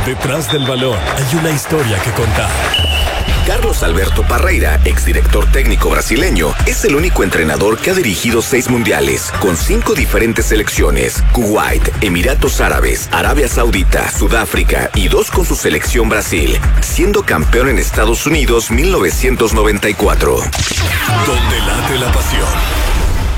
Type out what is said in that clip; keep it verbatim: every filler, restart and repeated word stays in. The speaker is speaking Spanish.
Detrás del balón hay una historia que contar. Carlos Alberto Parreira, exdirector técnico brasileño, es el único entrenador que ha dirigido seis mundiales, con cinco diferentes selecciones: Kuwait, Emiratos Árabes, Arabia Saudita, Sudáfrica y dos con su selección Brasil, siendo campeón en Estados Unidos mil novecientos noventa y cuatro. Donde late la pasión.